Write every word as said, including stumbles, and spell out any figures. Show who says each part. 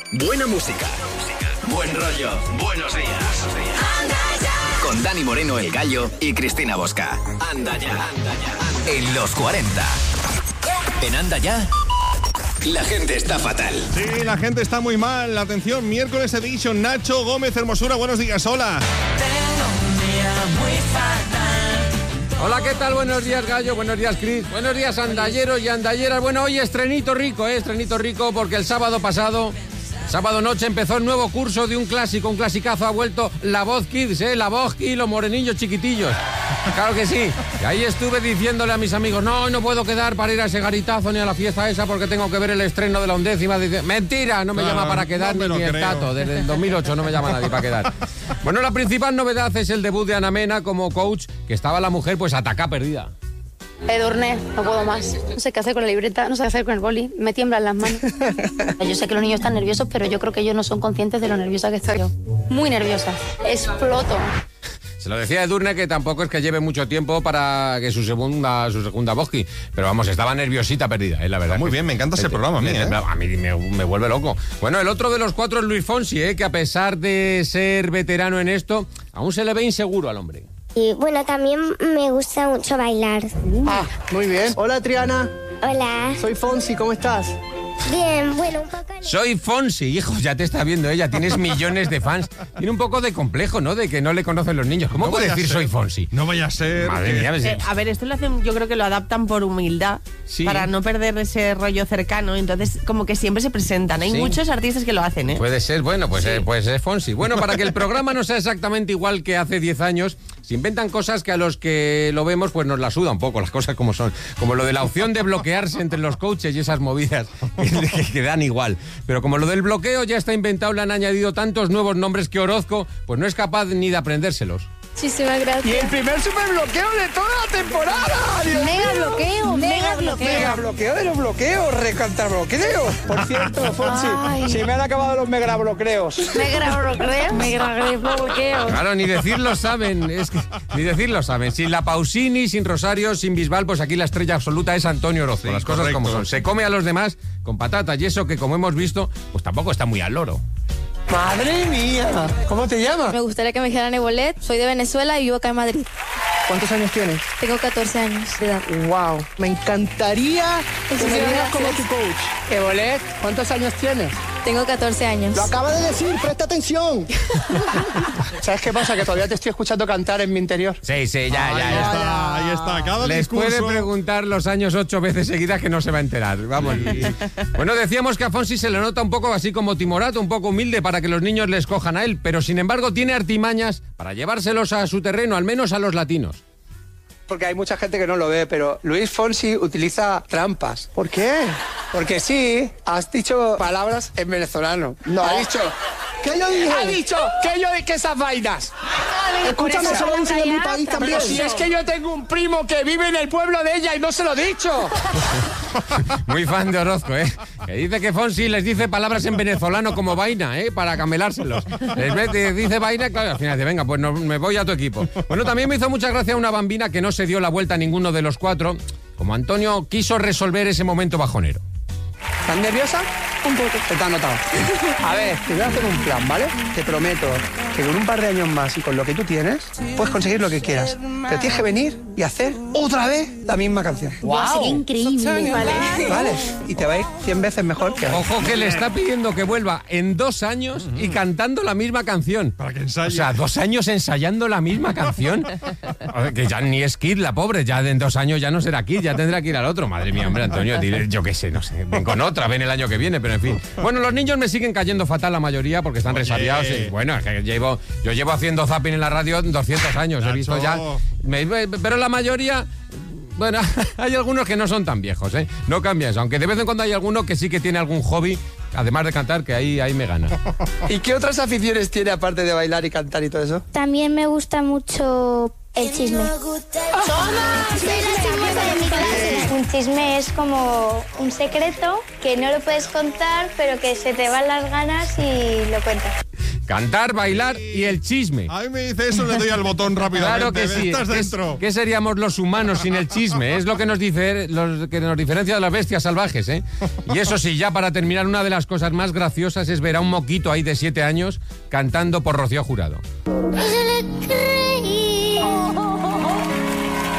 Speaker 1: Buena música, buen rollo, buenos días. Anda ya. Con Dani Moreno, el Gallo, y Cristina Bosca. Anda ya, anda ya. En los cuarenta. En Anda ya. La gente está fatal.
Speaker 2: Sí, la gente está muy mal. Atención, miércoles edition. Nacho Gómez Hermosura, buenos días, hola.
Speaker 3: Tengo un día muy fatal.
Speaker 4: Hola, ¿qué tal? Buenos días, Gallo. Buenos días, Cris. Buenos días, andalleros y andalleras. Bueno, hoy estrenito rico, ¿eh? Estrenito rico porque el sábado pasado, sábado noche, empezó el nuevo curso de un clásico, un clasicazo. Ha vuelto La Voz Kids, ¿eh? La Voz y los morenillos chiquitillos. Claro que sí. Y ahí estuve diciéndole a mis amigos, no, no puedo quedar para ir a ese garitazo ni a la fiesta esa porque tengo que ver el estreno de la undécima. Dice, mentira, no me
Speaker 2: Claro,
Speaker 4: llama para quedar
Speaker 2: no
Speaker 4: ni, ni el
Speaker 2: creo.
Speaker 4: Tato. Desde el dos mil ocho no me llama nadie para quedar. Bueno, la principal novedad es el debut de Ana Mena como coach, que estaba la mujer pues atacá perdida.
Speaker 5: Edurne, no puedo más. No sé qué hacer con la libreta, no sé qué hacer con el boli. Me tiemblan las manos. Yo sé que los niños están nerviosos, pero yo creo que ellos no son conscientes de lo nerviosa que estoy yo. Muy nerviosa. Exploto.
Speaker 4: Se lo decía Edurne, que tampoco es que lleve mucho tiempo para que su segunda su segunda Boski, pero vamos, estaba nerviosita perdida, ¿eh? La verdad.
Speaker 2: Muy bien, me encanta ese programa a mí, ¿eh?
Speaker 4: A mí me, me vuelve loco. Bueno, el otro de los cuatro es Luis Fonsi, ¿eh? Que a pesar de ser veterano en esto, aún se le ve inseguro al hombre.
Speaker 6: Y bueno, también me gusta mucho bailar.
Speaker 7: Ah, muy bien. Hola, Triana.
Speaker 6: Hola.
Speaker 7: Soy Fonsi, ¿cómo estás?
Speaker 6: Bien, bueno, un poco...
Speaker 4: Soy Fonsi, hijo, ya te está viendo ella, tienes millones de fans. Tiene un poco de complejo, ¿no? De que no le conocen los niños. ¿Cómo
Speaker 2: No
Speaker 4: puede
Speaker 2: vaya a
Speaker 4: decir
Speaker 2: ser.
Speaker 4: soy Fonsi?
Speaker 2: No vaya a ser.
Speaker 4: Madre
Speaker 2: que-
Speaker 4: mía, ves-
Speaker 8: Eh, a ver, esto lo hacen, yo creo que lo adaptan por humildad,
Speaker 4: Sí.
Speaker 8: para no perder ese rollo cercano, entonces como que siempre se presentan. Hay
Speaker 4: Sí.
Speaker 8: muchos artistas que lo hacen, ¿eh?
Speaker 4: Puede ser, bueno, pues, eh, pues es Fonsi. Bueno, para que el programa no sea exactamente igual que hace diez años, se inventan cosas que a los que lo vemos pues nos la suda un poco, las cosas como son. Como lo de la opción de bloquearse entre los coaches y esas movidas que, que- que dan igual. Pero como lo del bloqueo ya está inventado, le han añadido tantos nuevos nombres que Orozco pues no es capaz ni de aprendérselos.
Speaker 5: Muchísimas
Speaker 7: Y
Speaker 5: gracias.
Speaker 7: el primer superbloqueo de toda la temporada. Dios
Speaker 5: Mega
Speaker 7: mío.
Speaker 5: bloqueo, mega bloqueo.
Speaker 7: Mega bloqueo de los bloqueos, recantar bloqueos. Por cierto, Fonsi,
Speaker 5: Ay.
Speaker 7: se me han acabado los mega bloqueos.
Speaker 5: Mega bloqueo. Mega bloqueo.
Speaker 4: Claro, ni decirlo saben, es que ni decirlo saben. Sin la Pausini, sin Rosario, sin Bisbal, pues aquí la estrella absoluta es Antonio Orozco.
Speaker 2: Sí,
Speaker 4: Las cosas
Speaker 2: correcto.
Speaker 4: como son. Se come a los demás con patatas y eso que, como hemos visto, pues tampoco está muy al loro.
Speaker 7: Madre mía. ¿Cómo te llamas?
Speaker 5: Me gustaría que me dijeran Ebolet. Soy de Venezuela y vivo acá en Madrid.
Speaker 7: ¿Cuántos años tienes?
Speaker 5: Tengo catorce años de edad.
Speaker 7: Wow. Me encantaría que me
Speaker 5: Muchísimas
Speaker 7: digas como
Speaker 5: gracias.
Speaker 7: tu coach. Ebolet, ¿cuántos años tienes?
Speaker 5: Tengo catorce años.
Speaker 7: Lo acaba de decir, presta atención. ¿Sabes qué pasa? Que todavía te estoy escuchando cantar en mi interior.
Speaker 4: Sí, sí, ya,
Speaker 2: Ahí
Speaker 4: ya, ya.
Speaker 2: está, ahí está. Cada
Speaker 4: Les
Speaker 2: discurso...
Speaker 4: puede preguntar los años ocho veces seguidas que no se va a enterar. Vamos. Bueno, decíamos que a Fonsi se le nota un poco así como timorato, un poco humilde para que los niños le escojan a él, pero sin embargo tiene artimañas para llevárselos a su terreno, al menos a los latinos.
Speaker 7: Porque hay mucha gente que no lo ve, pero Luis Fonsi utiliza trampas. ¿Por qué? Porque sí, has dicho palabras en venezolano. No. Ha dicho... ¿Qué yo dije? Ha dicho que yo dije esas vainas. Escúchame, eso lo dicen en mi país también. Pero si es que yo tengo un primo que vive en el pueblo de ella y no se lo he dicho.
Speaker 4: Muy fan de Orozco, ¿eh? Que dice que Fonsi les dice palabras en venezolano como vaina, ¿eh? Para camelárselos. Les mete, dice vaina, claro, al final dice, venga, pues no, me voy a tu equipo. Bueno, también me hizo mucha gracia una bambina que no se dio la vuelta a ninguno de los cuatro, como Antonio quiso resolver ese momento bajonero.
Speaker 7: ¿Estás nerviosa? Un poco. Te has notado. A ver, te voy a hacer un plan, ¿vale? Te prometo que con un par de años más y con lo que tú tienes, puedes conseguir lo que quieras. Pero tienes que venir y hacer otra vez la misma canción.
Speaker 5: Wow. Sería increíble. Vale.
Speaker 7: ¿Vale? Y te va a ir cien veces mejor que ahora.
Speaker 4: Ojo que le está pidiendo que vuelva en dos años y cantando la misma canción.
Speaker 2: Para que ensaye.
Speaker 4: O sea, dos años ensayando la misma canción. O sea, que ya ni es Kid, la pobre. Ya en dos años ya no será Kid, ya tendrá que ir al otro. Madre mía, hombre, Antonio, dile, yo qué sé, no sé. Ven con otra, ven el año que viene, pero en fin. Bueno, los niños me siguen cayendo fatal la mayoría porque están
Speaker 2: Oye.
Speaker 4: resfriados. Y, bueno, es que llevo, yo llevo haciendo zapping en la radio doscientos años. He visto ya...
Speaker 2: Nacho.
Speaker 4: me- pero la mayoría... Bueno, hay algunos que no son tan viejos, ¿eh? No cambia eso, aunque de vez en cuando hay alguno que sí que tiene algún hobby, además de cantar, que ahí, ahí me gana.
Speaker 7: ¿Y qué otras aficiones tiene aparte de bailar y cantar y todo eso?
Speaker 6: También me gusta mucho el chisme. Soy la chismosa de mi clase. Un chisme es como un secreto que no lo puedes contar, pero que se te van las ganas y lo cuentas.
Speaker 4: Cantar, bailar y el chisme.
Speaker 2: A mí me dice eso, le doy al botón rápidamente.
Speaker 4: Claro que sí.
Speaker 2: Estás
Speaker 4: ¿Qué,
Speaker 2: dentro.
Speaker 4: ¿Qué seríamos los humanos sin el chisme? Es lo que nos dice, lo que nos diferencia de las bestias salvajes, ¿eh? Y eso sí, ya para terminar, una de las cosas más graciosas es ver a un moquito ahí de siete años cantando por Rocío Jurado.